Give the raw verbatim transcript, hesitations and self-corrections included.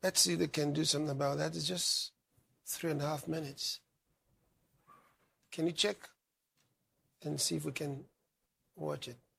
Let's see if they can do something about that. It's just three and a half minutes. Can you check and see if we can watch it?